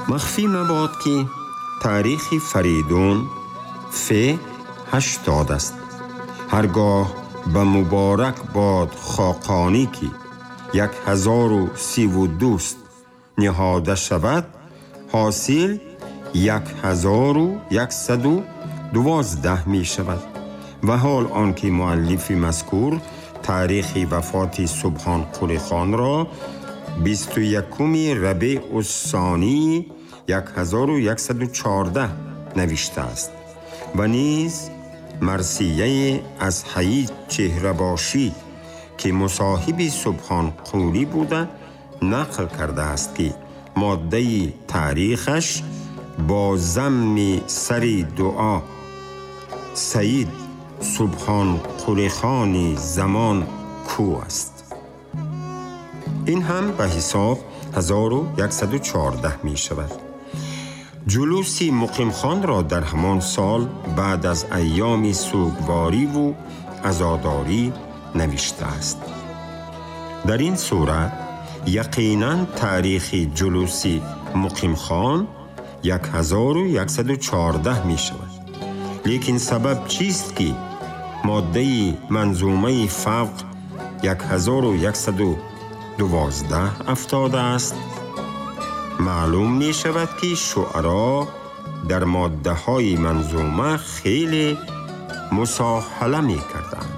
مخفی مباد که تاریخ فریدون 80 است. هرگاه به مبارک باد خاقانی که 1032 نهاده شود، حاصل 1112 می شود. و حال آنکه مؤلف مذکور تاریخ وفات سبحان قلی خان را 21 ربیع الثانی 1114 نوشته است و نیز مرثیه از حیی چهره‌باشی که مصاحب سبحان قلی بوده نقل کرده است که ماده تاریخش با ضم سر دعا سید سبحان قلی خان زمان کو است. این هم به حساب 1114 می شود. جلوس مقیم خان را در همان سال بعد از ایام سوگواری و عزاداری نوشته است. در این صورت یقیناً تاریخ جلوس مقیم خان 1114 می شود. لیکن سبب چیست که ماده منظومه فوق 1112 افتاده است؟ معلوم می شود که شعرا در ماده های منظومه خیلی مساهله می کردند.